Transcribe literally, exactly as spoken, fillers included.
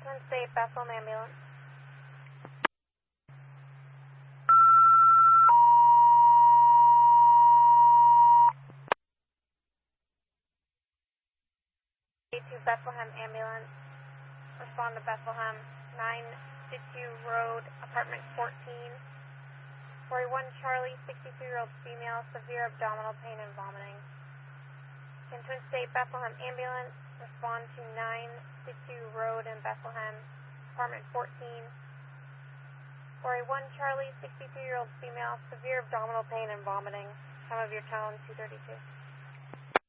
Twin State, Bethlehem ambulance. A two Bethlehem ambulance. Respond to Bethlehem, nine Situ Road, apartment fourteen. forty-one Charlie, sixty-two-year-old female, severe abdominal pain and vomiting. Can Twin State Bethlehem ambulance respond to nine Situ Road in Bethlehem, apartment fourteen. forty-one Charlie, sixty-two-year-old female, severe abdominal pain and vomiting. Time of your tone, two thirty-two.